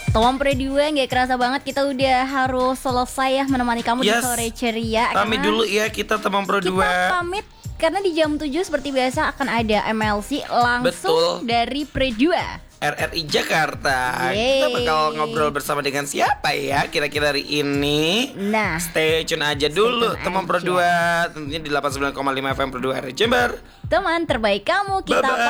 Teman Pro 2, gak kerasa banget kita udah harus selesai ya menemani kamu di Yes. sore ceria. Pamit dulu ya kita teman Pro 2. Kita pamit karena di jam 7 seperti biasa akan ada MLC langsung Betul. dari Pro 2. RRI Jakarta. Yeay. Kita bakal ngobrol bersama dengan siapa ya kira-kira hari ini? Nah, Stay tune aja dulu tune teman Pro aja. 2. Tentunya di 89,5 FM Pro 2 RRI Jember. teman terbaik kamu kita Bye-bye.